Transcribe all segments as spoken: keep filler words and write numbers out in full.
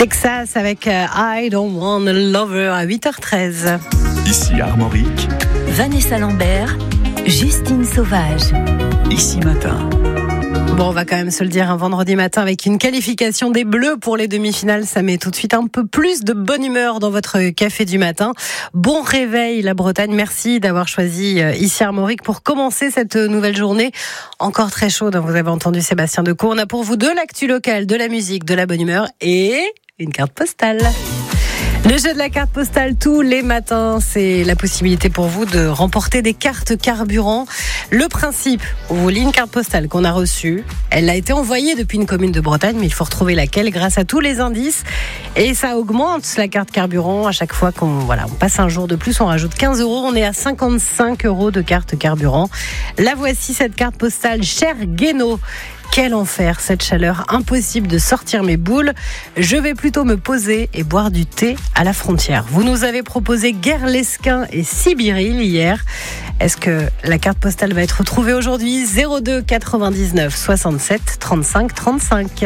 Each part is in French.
Texas avec euh, I Don't Want a Lover à huit heures treize. Ici Armorique. Vanessa Lambert, Justine Sauvage. Ici Matin. Bon, on va quand même se le dire, un vendredi matin avec une qualification des Bleus pour les demi-finales, ça met tout de suite un peu plus de bonne humeur dans votre café du matin. Bon réveil la Bretagne, merci d'avoir choisi ici Armorique pour commencer cette nouvelle journée. Encore très chaude, vous avez entendu Sébastien Decaux. On a pour vous de l'actu locale, de la musique, de la bonne humeur et une carte postale. Le jeu de la carte postale tous les matins, c'est la possibilité pour vous de remporter des cartes carburant. Le principe, vous voulez une carte postale qu'on a reçue, elle a été envoyée depuis une commune de Bretagne, mais il faut retrouver laquelle grâce à tous les indices. Et ça augmente la carte carburant à chaque fois qu'on voilà, on passe un jour de plus, on rajoute quinze euros, on est à cinquante-cinq euros de carte carburant. La voici cette carte postale, cher Guénaud. Quel enfer, cette chaleur, impossible de sortir mes boules. Je vais plutôt me poser et boire du thé à la frontière. Vous nous avez proposé Guerre-Lesquin et Sibiril hier. Est-ce que la carte postale va être retrouvée aujourd'hui ? zéro deux quatre-vingt-dix-neuf soixante-sept trente-cinq trente-cinq.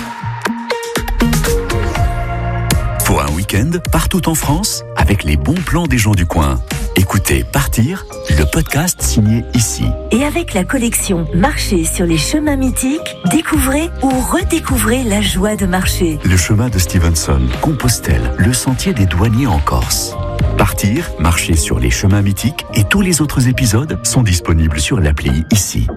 Pour un week-end, partout en France, avec les bons plans des gens du coin. Écoutez Partir, le podcast signé Ici. Et avec la collection Marcher sur les chemins mythiques, découvrez ou redécouvrez la joie de marcher. Le chemin de Stevenson, Compostelle, le sentier des douaniers en Corse. Partir, marcher sur les chemins mythiques et tous les autres épisodes sont disponibles sur l'appli Ici.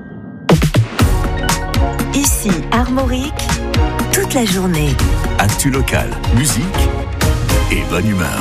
Ici Armorique, toute la journée. Actu locale, musique et bonne humeur.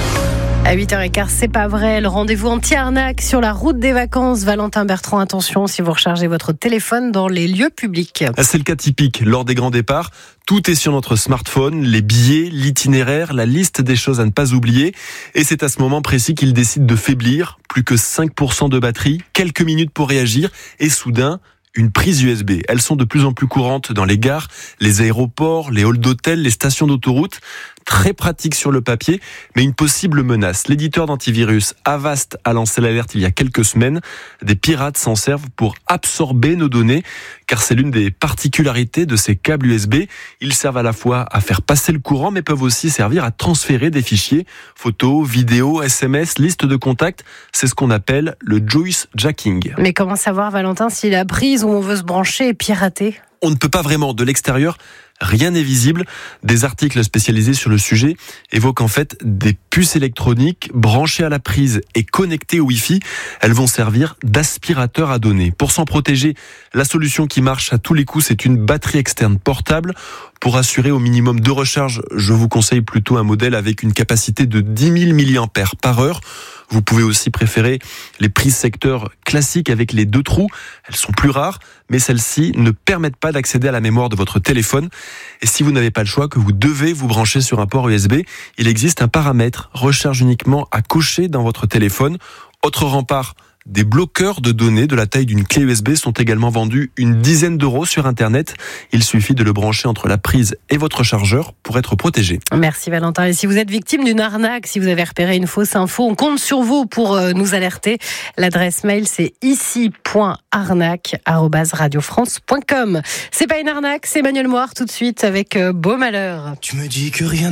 À huit heures quinze, c'est pas vrai. Le rendez-vous anti-arnaque sur la route des vacances. Valentin Bertrand, attention si vous rechargez votre téléphone dans les lieux publics. C'est le cas typique. Lors des grands départs, tout est sur notre smartphone, les billets, l'itinéraire, la liste des choses à ne pas oublier. Et c'est à ce moment précis qu'il décide de faiblir. Plus que cinq pour cent de batterie, quelques minutes pour réagir et soudain, une prise U S B. Elles sont de plus en plus courantes dans les gares, les aéroports, les halls d'hôtels, les stations d'autoroute. Très pratique sur le papier, mais une possible menace. L'éditeur d'antivirus Avast a lancé l'alerte il y a quelques semaines. Des pirates s'en servent pour absorber nos données, car c'est l'une des particularités de ces câbles U S B. Ils servent à la fois à faire passer le courant, mais peuvent aussi servir à transférer des fichiers, photos, vidéos, S M S, liste de contacts. C'est ce qu'on appelle le Joyce Jacking. Mais comment savoir, Valentin, si la prise où on veut se brancher est piratée ? On ne peut pas vraiment. De l'extérieur, rien n'est visible. Des articles spécialisés sur le sujet évoquent en fait des puces électroniques branchées à la prise et connectées au Wi-Fi. Elles vont servir d'aspirateur à données. Pour s'en protéger, la solution qui marche à tous les coups, c'est une batterie externe portable. Pour assurer au minimum de recharge, je vous conseille plutôt un modèle avec une capacité de dix mille milliampères par heure. Vous pouvez aussi préférer les prises secteur classiques avec les deux trous. Elles sont plus rares, mais celles-ci ne permettent pas d'accéder à la mémoire de votre téléphone. Et si vous n'avez pas le choix, que vous devez vous brancher sur un port U S B, il existe un paramètre recharge uniquement à cocher dans votre téléphone. Autre rempart, des bloqueurs de données de la taille d'une clé U S B sont également vendus une dizaine d'euros sur Internet. Il suffit de le brancher entre la prise et votre chargeur pour être protégé. Merci Valentin. Et si vous êtes victime d'une arnaque, si vous avez repéré une fausse info, on compte sur vous pour nous alerter. L'adresse mail, c'est ici point arnaque arobase radio france point com. C'est pas une arnaque, c'est Emmanuel Moir tout de suite avec Beau Malheur. Tu me dis que rien